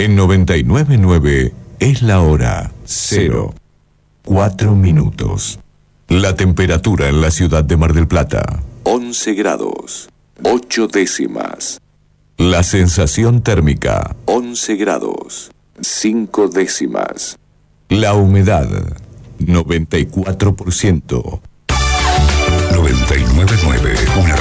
En 99.9 es la hora 04:04. La temperatura en la ciudad de Mar del Plata, 11 grados, 8 décimas. La sensación térmica, 11 grados, 5 décimas. La humedad, 94%. 99.9, una